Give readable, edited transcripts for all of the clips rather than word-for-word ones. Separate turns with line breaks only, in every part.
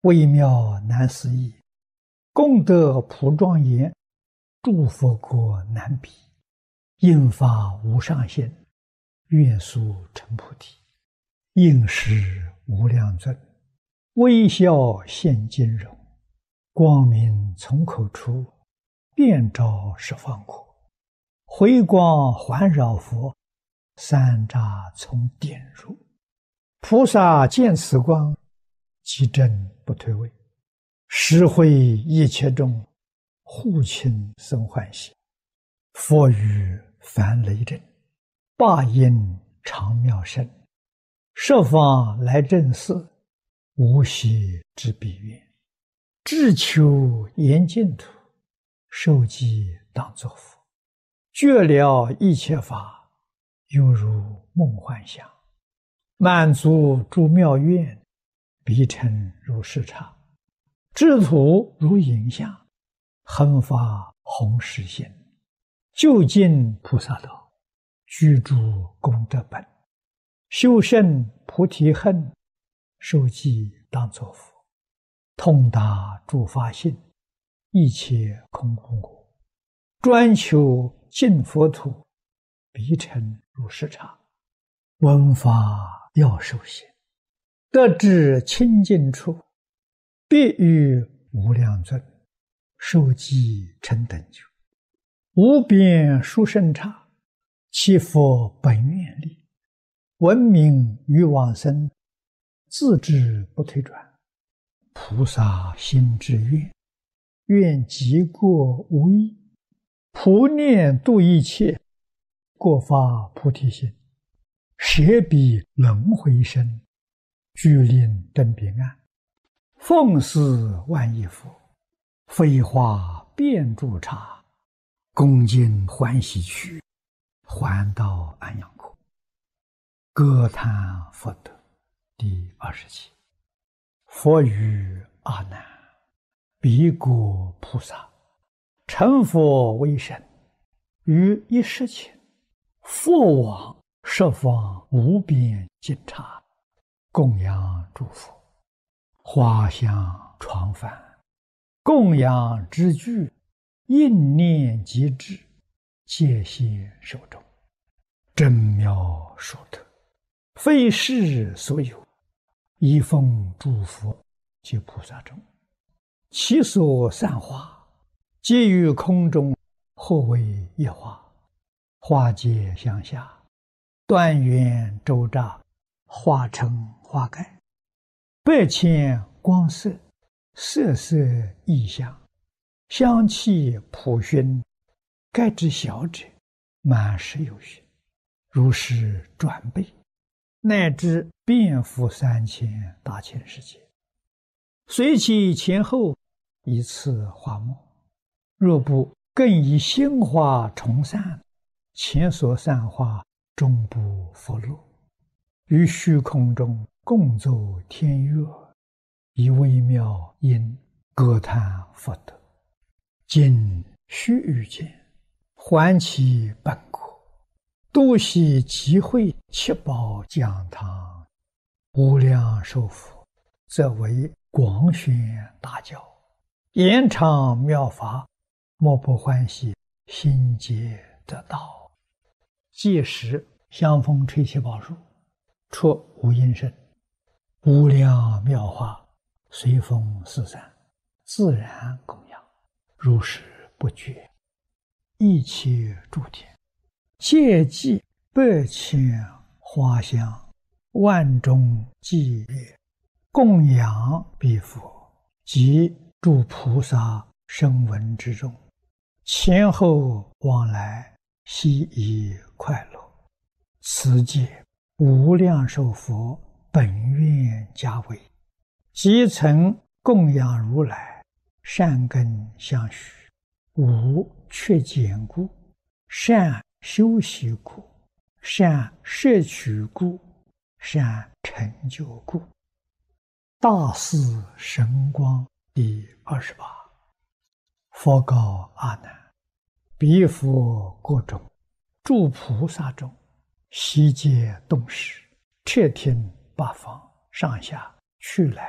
微妙难思议，功德普庄严，诸佛国难比。应发无上心，愿速成菩提。应时无量尊，微笑现金容。光明从口出，遍照十方国。回光环绕佛，三匝从点入。菩萨见此光，即正不退位。实会一切众，护亲生欢喜。佛语凡雷震，霸音长妙声。十方来正寺，无息之彼愿。志求严净土，受记当作佛。觉了一切法，犹如梦幻想。满足诸妙愿，必成如是刹。智土如影像，恒发弘誓心。究竟菩萨道，居住功德本。修胜菩提恨，受记当作佛。通达诸法性，一切空空果。专求净佛土，必成如是刹。闻法要受行，得至清净处，必遇无量尊，受记成等觉。无边殊胜刹，其佛本愿力。闻名于往生，自知不退转。菩萨心之愿，愿极过无异。普念度一切，过发菩提心。舍彼轮回身，具令登彼岸。奉祀万亿佛，飞化遍诸刹。恭敬欢喜去，还到安养国。歌叹佛德第27。佛语阿难：彼国菩萨成佛为身，于一时前，佛往十方无边尽刹，供养诸佛。花香床幡，供养之具，应念即至，戒现手中。真妙殊特，非世所有。一奉诸佛及菩萨中，其所散花，皆于空中，或为一花。花皆相下，端圆周匝，花成花盖。百千光色，色色异香，香气普熏。盖之小者，满室有余，如是转倍，乃至遍覆3000大千世界。随其前后，一次花末。若不更以新花重散，前所散花终不复落。于虚空中共奏天乐，以微妙音歌叹佛德。今须臾间，还其本国，多悉集会七宝讲堂。无量寿佛，则为广宣大教，延长妙法，莫不欢喜，心皆得道。届时香风吹七宝树，出无音声，无量妙法随风四散，自然供养，如是不绝。一切诸天，皆祭百千花香，万众伎乐，供养彼佛及诸菩萨声闻之中，前后往来，悉以快乐。此界无量寿佛本愿家为，即曾供养如来，善根相续，无缺减故，善修习故，善摄取故，善成就故。大士神光第28。佛告阿难：彼佛国中，诸菩萨中，悉皆动识，彻听八方上下去来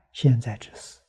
现在之事。